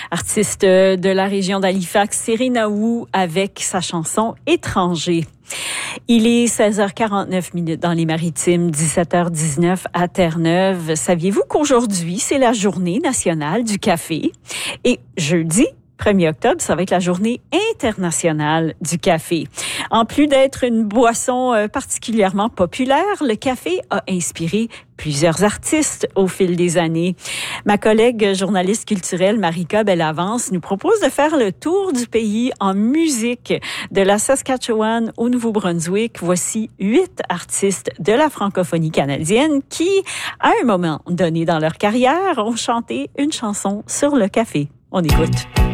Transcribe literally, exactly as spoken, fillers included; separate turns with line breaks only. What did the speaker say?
artiste de la région d'Halifax, Serena Wu, avec sa chanson « Étranger ». Il est seize heures quarante-neuf minutes dans les Maritimes, dix-sept heures dix-neuf à Terre-Neuve. Saviez-vous qu'aujourd'hui, c'est la journée nationale du café? Et jeudi, premier octobre, ça va être la journée internationale du café. En plus d'être une boisson particulièrement populaire, le café a inspiré plusieurs artistes au fil des années. Ma collègue journaliste culturelle Marika Bellavance nous propose de faire le tour du pays en musique. De la Saskatchewan au Nouveau-Brunswick, voici huit artistes de la francophonie canadienne qui, à un moment donné dans leur carrière, ont chanté une chanson sur le café. On écoute.